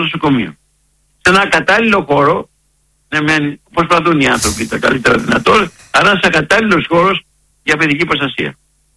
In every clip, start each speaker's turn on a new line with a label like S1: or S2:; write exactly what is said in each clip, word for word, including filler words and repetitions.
S1: νοσοκομείο. Σε ένα κατάλληλο χώρο, ναι, μεν, προσπαθούν οι άνθρωποι τα καλύτερα δυνατόν, αλλά ένας ακατάλληλος χώρος για παιδική προστασία.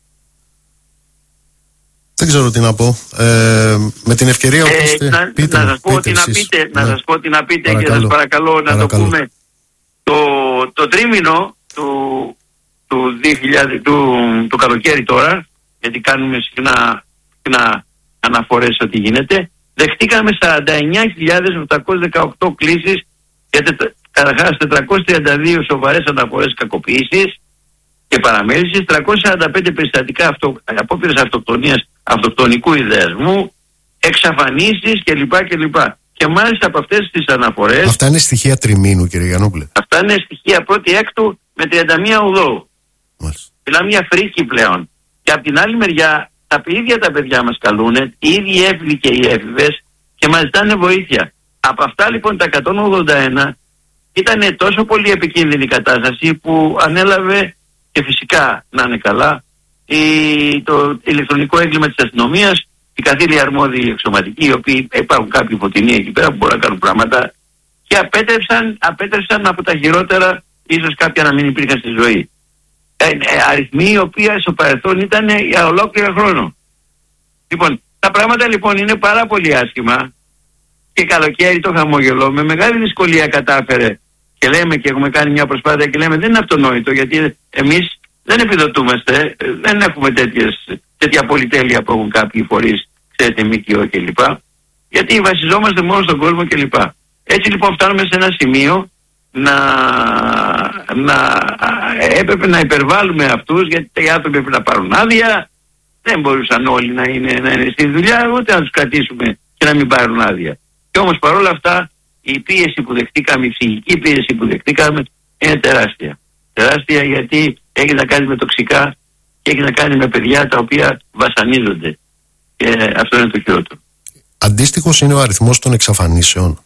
S2: Δεν ξέρω τι να πω. Ε, με την ευκαιρία
S1: ε,
S2: είστε,
S1: να,
S2: πείτε,
S1: να σας πω τι να πείτε, ναι. να σας πω τι να πείτε παρακαλώ. Και σας παρακαλώ, παρακαλώ να το πούμε. Το, το τρίμηνο του, του, δύο χιλιάδες, του, του καλοκαίρι τώρα, γιατί κάνουμε συχνά, συχνά αναφορές ότι γίνεται, δεχτήκαμε σαράντα εννιά χιλιάδες επτακόσιες δεκαοκτώ κλήσεις για καταρχάς τετρακόσιες τριάντα δύο σοβαρές αναφορές κακοποίησης και παραμέλησης, τριακόσια σαράντα πέντε περιστατικά αυτο, απόπειρες αυτοκτονίας, αυτοκτονικού ιδεασμού, εξαφανίσεις κλπ. κλπ. Και μάλιστα από αυτές τις αναφορές...
S2: Αυτά είναι στοιχεία τριμήνου, κύριε Γιαννόπουλε.
S1: Αυτά είναι στοιχεία πρώτη έκτου με τριάντα μία ογδόου. Μιλάμε μια φρίκη πλέον. Και από την άλλη μεριά, τα ίδια τα παιδιά μας καλούνε, οι ίδιοι οι έφηβοι και οι έφηβες, και μας ζητάνε βοήθεια. Από αυτά λοιπόν τα εκατόν ογδόντα ένα ήταν τόσο πολύ επικίνδυνη κατάσταση που ανέλαβε, και φυσικά να είναι καλά, η, το ηλεκτρονικό έγκλημα της αστυνομίας, οι καθήλοι αρμόδιοι εξωματικοί, οι οποίοι υπάρχουν κάποιοι φωτεινοί εκεί πέρα που μπορούν να κάνουν πράγματα, και απέτρεψαν, απέτρεψαν από τα χειρότερα, ίσως κάποια να μην υπήρχαν στη ζωή. Ε, ε, αριθμοί οι οποίοι στο παρελθόν ήταν για ολόκληρο χρόνο. Λοιπόν, τα πράγματα λοιπόν είναι πάρα πολύ άσχημα, και καλοκαίρι το χαμόγελο με μεγάλη δυσκολία κατάφερε, και λέμε και έχουμε κάνει μια προσπάθεια και λέμε δεν είναι αυτονόητο, γιατί εμείς δεν επιδοτούμαστε, δεν έχουμε τέτοιες, τέτοια πολυτέλεια που έχουν κάποιοι φορείς, ξέρετε, ΜΚΟ κλπ. Γιατί βασιζόμαστε μόνο στον κόσμο κλπ. Έτσι λοιπόν φτάνουμε σε ένα σημείο να, να έπρεπε να υπερβάλλουμε αυτούς, γιατί οι άνθρωποι έπρεπε να πάρουν άδεια, δεν μπορούσαν όλοι να είναι, να είναι στη δουλειά, ούτε να τους κρατήσουμε και να μην πάρουν άδεια. Και όμως παρόλα αυτά η πίεση που δεχτήκαμε, η ψυχική πίεση που δεχτήκαμε είναι τεράστια. Τεράστια γιατί έχει να κάνει με τοξικά και έχει να κάνει με παιδιά τα οποία βασανίζονται. Και αυτό είναι το χειρότερο.
S2: Αντίστοιχος είναι ο αριθμός των εξαφανίσεων.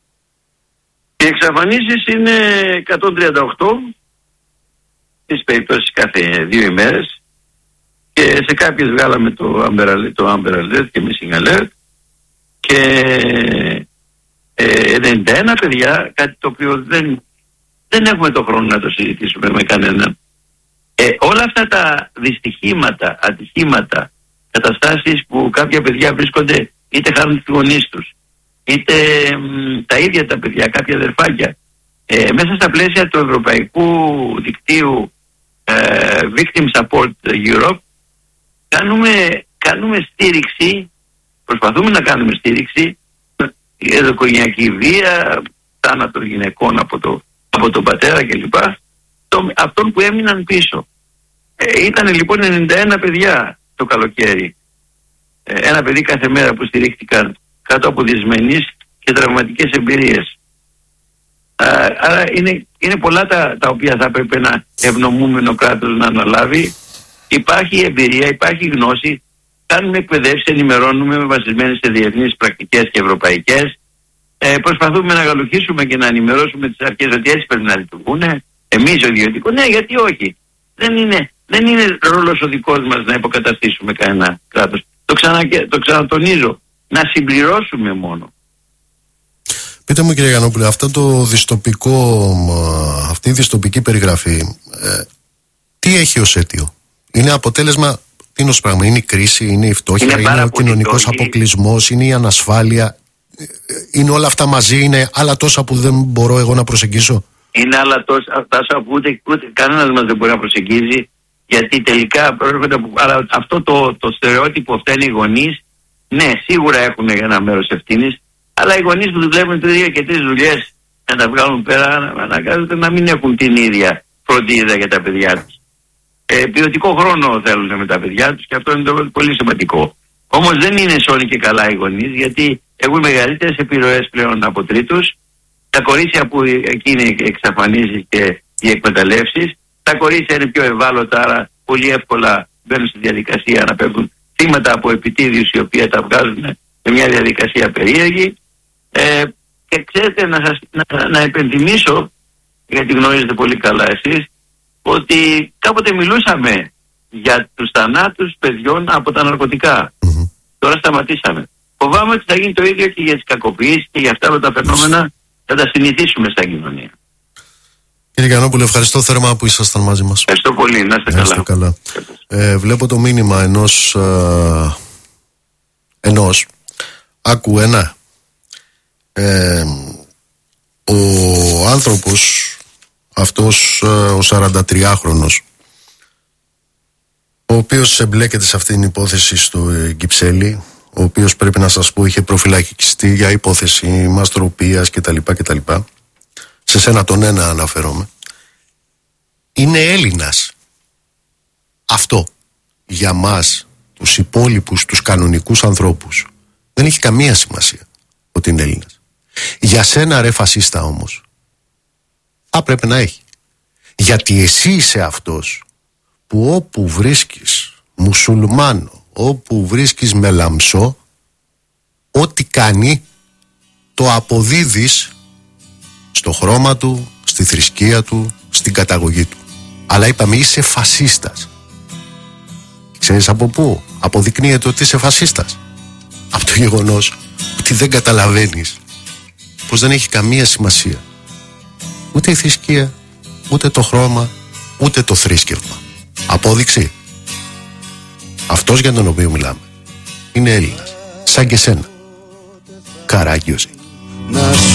S1: Οι εξαφανίσεις είναι εκατόν τριάντα οκτώ στις περιπτώσεις κάθε δύο ημέρες, και σε κάποιες βγάλαμε το Amber Alert, το Amber Alert και Missing Alert, και ε, ενενήντα ένα παιδιά, κάτι το οποίο δεν, δεν έχουμε το χρόνο να το συζητήσουμε με κανέναν. Ε, όλα αυτά τα δυστυχήματα, ατυχήματα, καταστάσεις που κάποια παιδιά βρίσκονται, είτε χάνουν τους γονείς τους, είτε μ, τα ίδια τα παιδιά, κάποια αδερφάκια, ε, μέσα στα πλαίσια του ευρωπαϊκού δικτύου ε, Victim Support Europe, κάνουμε, κάνουμε στήριξη, προσπαθούμε να κάνουμε στήριξη, ενδοοικογενειακή βία, θάνατο γυναικών από, το, από τον πατέρα κλπ. Αυτών που έμειναν πίσω. Ε, ήταν λοιπόν ενενήντα ένα παιδιά το καλοκαίρι. Ε, ένα παιδί κάθε μέρα που στηρίχτηκαν κάτω από δυσμενείς και τραυματικές εμπειρίες. Ε, άρα είναι, είναι πολλά τα, τα οποία θα πρέπει ένα ευνομούμενο κράτος να αναλάβει. Υπάρχει εμπειρία, υπάρχει γνώση. Κάνουμε εκπαιδεύσεις, ενημερώνουμε βασισμένες σε διεθνείς πρακτικές και ευρωπαϊκές. Ε, προσπαθούμε να γαλουχίσουμε και να ενημερώσουμε τις αρχές ότι έτσι πρέπει να λειτουργούν. Εμείς ο ιδιωτικός, ναι, γιατί όχι. Δεν είναι, δεν είναι ρόλος ο δικός μας να υποκαταστήσουμε κανένα κράτος. Το, ξανα, το ξανατονίζω, να συμπληρώσουμε μόνο.
S2: Πείτε μου, κύριε Γιαννόπουλε, αυτό το δυστοπικό, αυτή η δυστοπική περιγραφή, ε, τι έχει ως αίτιο? Είναι αποτέλεσμα, τι είναι ως πράγμα, είναι η κρίση, είναι η φτώχεια, είναι, είναι ο κοινωνικός αποκλεισμός, είναι η ανασφάλεια, είναι όλα αυτά μαζί, είναι άλλα τόσα που δεν μπορώ εγώ να προσεγγίσω?
S1: Είναι άλλα τόσα, τόσα που ούτε, ούτε κανένας μας δεν μπορεί να προσεγγίζει, γιατί τελικά προέρχονται από, αλλά αυτό το, το στερεότυπο φταίνει οι γονείς. Ναι, σίγουρα έχουν ένα μέρος ευθύνης, αλλά οι γονείς που δουλεύουν τρία και τρεις δουλειές να τα βγάλουν πέρα, αναγκάζονται να μην έχουν την ίδια φροντίδα για τα παιδιά τους. Ε, ποιοτικό χρόνο θέλουν με τα παιδιά τους, και αυτό είναι το πολύ σημαντικό. Όμως δεν είναι σώνοι και καλά οι γονείς, γιατί έχουν μεγαλύτερες επιρροές πλέον από τρίτους. Τα κορίτσια που εκεί είναι εξαφανίσεις και οι εκμεταλλεύσεις, τα κορίτσια είναι πιο ευάλωτα, άρα πολύ εύκολα μπαίνουν στη διαδικασία να πέφτουν θύματα από επιτίδιους, οι οποίοι τα βγάζουν σε μια διαδικασία περίεργη. Ε, και ξέρετε, να, σας, να, να επενθυμίσω, γιατί γνωρίζετε πολύ καλά εσείς, ότι κάποτε μιλούσαμε για τους θανάτους παιδιών από τα ναρκωτικά. Mm-hmm. Τώρα σταματήσαμε. Φοβάμαι ότι θα γίνει το ίδιο και για τις κακοποιήσεις και για αυτά τα φαινόμενα, θα τα συνηθίσουμε στα κοινωνία.
S2: Κύριε Γιαννόπουλε, ευχαριστώ θερμά που ήσασταν μαζί μας.
S1: Ευχαριστώ πολύ, να είστε καλά.
S2: καλά. Ε, βλέπω το μήνυμα ενός, ε, ενός άκου ένα. Ε, ο άνθρωπος αυτός, ε, ο σαραντατριάχρονος, ο οποίος εμπλέκεται σε αυτήν την υπόθεση στο ε, Κυψέλη, ο οποίος πρέπει να σας πω είχε προφυλακιστεί για υπόθεση μαστροπίας κτλ. κτλ. Σε σένα τον ένα αναφέρομαι. Είναι Έλληνας. Αυτό για μας τους υπόλοιπους, τους κανονικούς ανθρώπους δεν έχει καμία σημασία ότι είναι Έλληνας. Για σένα ρε φασίστα όμως θα πρέπει να έχει. Γιατί εσύ είσαι αυτός που όπου βρίσκεις μουσουλμάνο, όπου βρίσκεις μελαμψό, ό,τι κάνει το αποδίδεις στο χρώμα του, στη θρησκεία του, στην καταγωγή του. Αλλά είπαμε είσαι φασίστας. Ξέρεις από πού αποδεικνύεται ότι είσαι φασίστας? Από το γεγονός ότι δεν καταλαβαίνεις πως δεν έχει καμία σημασία ούτε η θρησκεία, ούτε το χρώμα, ούτε το θρήσκευμα. Απόδειξη. Αυτός για τον οποίο μιλάμε είναι Έλληνας, σαν και σένα. Καράγιος.